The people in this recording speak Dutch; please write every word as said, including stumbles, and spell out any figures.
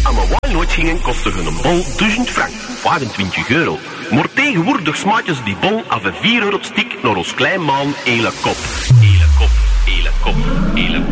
aan mijn wal nooit gingen, kostte een bol duizend frank, vijfentwintig euro. Maar tegenwoordig smaakjes die bol af een vier euro stik naar ons klein maan hele kop. Hele kop, hele kop, hele kop.